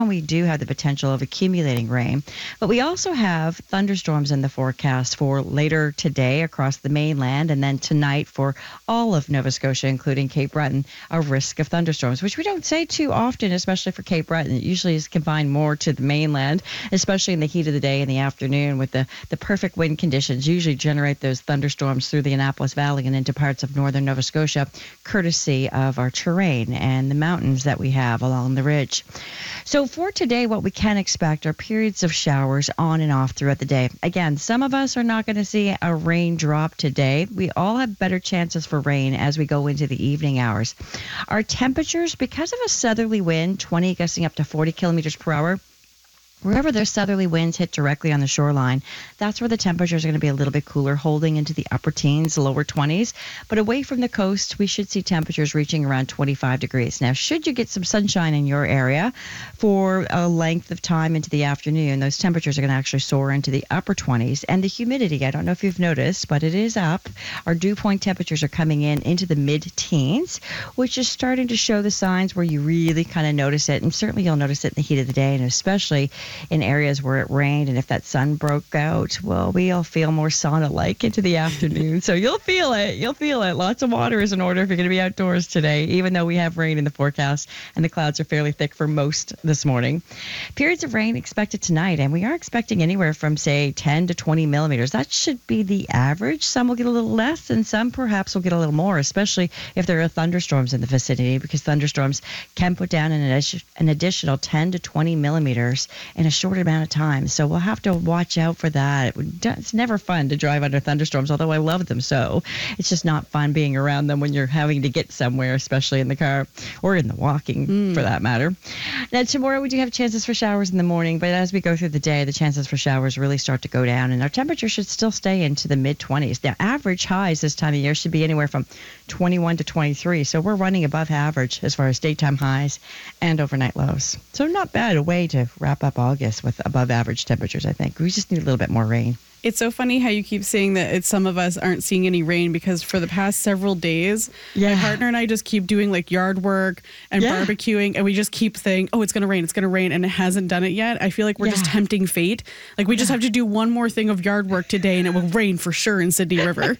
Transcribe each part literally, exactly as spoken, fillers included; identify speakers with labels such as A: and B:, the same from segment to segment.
A: we do have the potential of accumulating rain, but we also have thunderstorms in the forecast for later today across the mainland, and then tonight for all of Nova Scotia, including Cape Breton, a risk of thunderstorms, which we don't say too often, especially for Cape Breton. It usually is confined more to the mainland, especially in the heat of the day in the afternoon with the, the perfect wind conditions usually generate those thunderstorms through the Annapolis Valley and into parts of northern Nova Scotia, courtesy of our terrain and the mountains that we have along the ridge. So for today, what we can expect are periods of showers on and off throughout the day. Again, some of us are not going to see a raindrop today. We all have better chances for rain as we go into the evening hours. Our temperatures, because of a southerly wind, twenty gusting up to forty kilometers per hour, wherever there's southerly winds hit directly on the shoreline, that's where the temperatures are going to be a little bit cooler, holding into the upper teens, lower twenties. But away from the coast, we should see temperatures reaching around twenty-five degrees. Now, should you get some sunshine in your area for a length of time into the afternoon, those temperatures are going to actually soar into the upper twenties. And the humidity, I don't know if you've noticed, but it is up. Our dew point temperatures are coming in into the mid-teens, which is starting to show the signs where you really kind of notice it. And certainly you'll notice it in the heat of the day, and especially in areas where it rained, and if that sun broke out, well, we'll feel more sauna-like into the afternoon. So you'll feel it. You'll feel it. Lots of water is in order if you're going to be outdoors today, even though we have rain in the forecast, and the clouds are fairly thick for most this morning. Periods of rain expected tonight, and we are expecting anywhere from, say, ten to twenty millimeters. That should be the average. Some will get a little less, and some perhaps will get a little more, especially if there are thunderstorms in the vicinity, because thunderstorms can put down an, addi- an additional ten to twenty millimeters in a short amount of time. So we'll have to watch out for that. It's never fun to drive under thunderstorms, although I love them so. It's just not fun being around them when you're having to get somewhere, especially in the car or in the walking mm. for that matter. Now, tomorrow we do have chances for showers in the morning, but as we go through the day, the chances for showers really start to go down, and our temperature should still stay into the mid-twenties. Now, average highs this time of year should be anywhere from twenty-one to twenty-three, so we're running above average as far as daytime highs and overnight lows. So not bad, a way to wrap up August with above average temperatures, I think. We just need a little bit more rain.
B: It's so funny how you keep saying that it's some of us aren't seeing any rain, because for the past several days, yeah. my partner and I just keep doing like yard work and yeah. barbecuing, and we just keep saying, oh, it's going to rain, it's going to rain, and it hasn't done it yet. I feel like we're yeah. just tempting fate. Like we just have to do one more thing of yard work today, and it will rain for sure in Sydney River.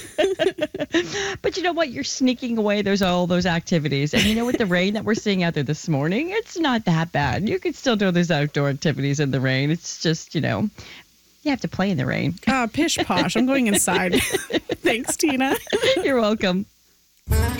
A: But you know what? You're sneaking away those all those activities. And you know, with the rain that we're seeing out there this morning, it's not that bad. You can still do those outdoor activities in the rain. It's just, you know, you have to play in the rain.
B: Ah, pish posh. I'm going inside. Thanks, Tina.
A: You're welcome.